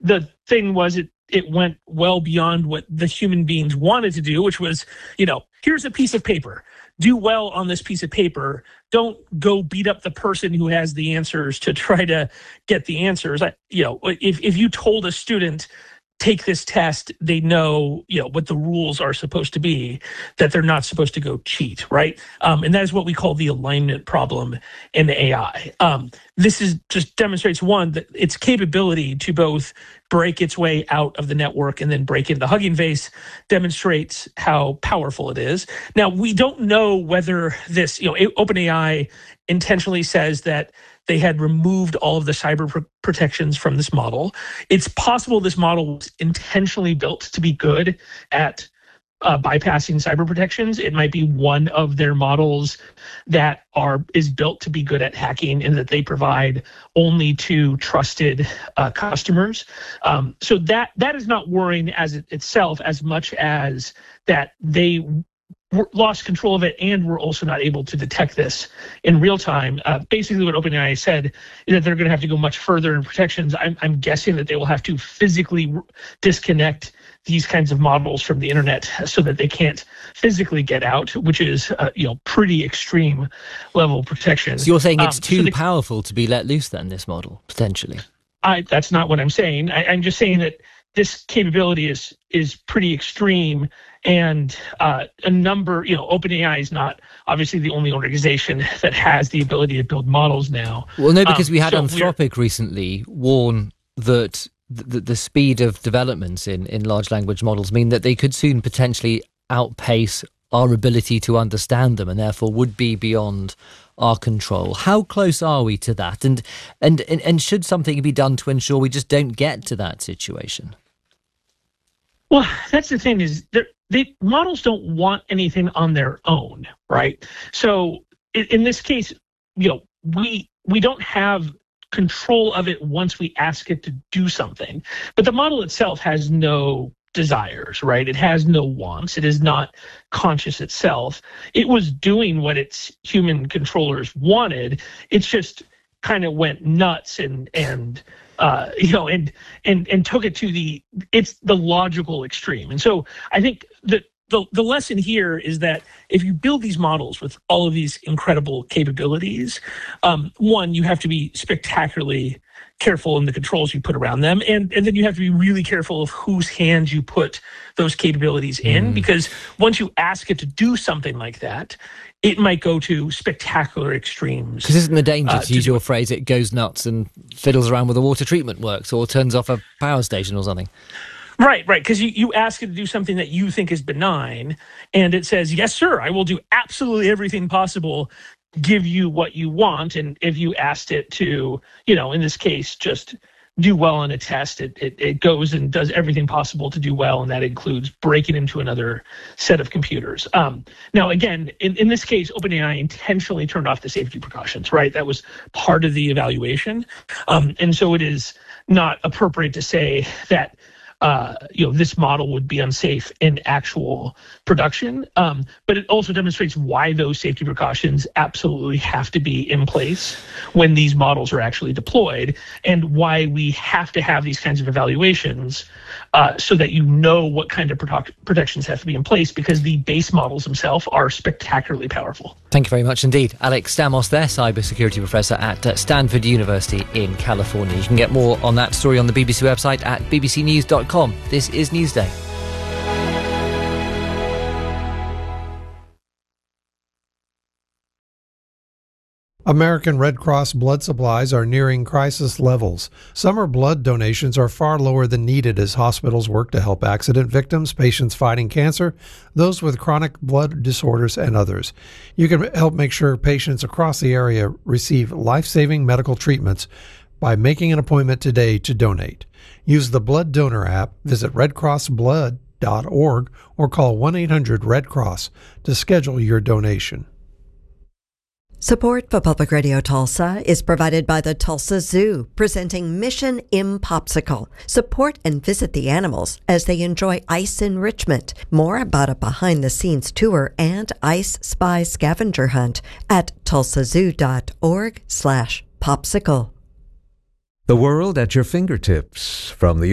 the thing was it went well beyond what the human beings wanted to do, which was, here's a piece of paper. Do well on this piece of paper. Don't go beat up the person who has the answers to try to get the answers. If you told a student, take this test, they know, what the rules are supposed to be, that they're not supposed to go cheat, right? And that is what we call the alignment problem in AI. This just demonstrates, one, that its capability to both break its way out of the network and then break into Hugging Face demonstrates how powerful it is. Now, we don't know whether this, OpenAI intentionally says that they had removed all of the cyber protections from this model. It's possible this model was intentionally built to be good at bypassing cyber protections. It might be one of their models that is built to be good at hacking and that they provide only to trusted customers. So that is not worrying itself as much as that they lost control of it and were also not able to detect this in real time. Basically, what OpenAI said is that they're going to have to go much further in protections. I'm guessing that they will have to physically disconnect these kinds of models from the internet so that they can't physically get out, which is pretty extreme level of protection. So you're saying it's too powerful to be let loose then, this model, potentially? That's not what I'm saying. I'm just saying that this capability is pretty extreme, and a number, OpenAI is not obviously the only organization that has the ability to build models now. Well, no, because we had Anthropic recently warn that the speed of developments in large language models mean that they could soon potentially outpace our ability to understand them and therefore would be beyond our control. How close are we to that? And should something be done to ensure we just don't get to that situation? Well, that's the thing is models don't want anything on their own, right? So in this case, we don't have control of it once we ask it to do something. But the model itself has no desires, right? It has no wants. It is not conscious itself. It was doing what its human controllers wanted. It's just kind of went nuts and took it to the logical extreme. And so I think that the lesson here is that if you build these models with all of these incredible capabilities, one, you have to be spectacularly careful in the controls you put around them, and then you have to be really careful of whose hands you put those capabilities in, because once you ask it to do something like that, it might go to spectacular extremes. Because isn't the danger, to use your phrase, it goes nuts and fiddles around with the water treatment works or turns off a power station or something? Right, because you ask it to do something that you think is benign, and it says, yes, sir, I will do absolutely everything possible, give you what you want. And if you asked it to, in this case, just do well on a test, it goes and does everything possible to do well, and that includes breaking into another set of computers. Now, again, in this case, OpenAI intentionally turned off the safety precautions, right? That was part of the evaluation. And so it is not appropriate to say that this model would be unsafe in actual production. But it also demonstrates why those safety precautions absolutely have to be in place when these models are actually deployed, and why we have to have these kinds of evaluations so that what kind of protections have to be in place, because the base models themselves are spectacularly powerful. Thank you very much indeed. Alex Stamos there, cybersecurity professor at Stanford University in California. You can get more on that story on the BBC website at bbcnews.com. This is Newsday. American Red Cross blood supplies are nearing crisis levels. Summer blood donations are far lower than needed as hospitals work to help accident victims, patients fighting cancer, those with chronic blood disorders, and others. You can help make sure patients across the area receive life-saving medical treatments by making an appointment today to donate. Use the Blood Donor app, visit redcrossblood.org, or call 1-800-RED-CROSS to schedule your donation. Support for Public Radio Tulsa is provided by the Tulsa Zoo, presenting Mission Impopsicle. Support and visit the animals as they enjoy ice enrichment. More about a behind-the-scenes tour and Ice Spy scavenger hunt at tulsazoo.org/popsicle. The world at your fingertips from the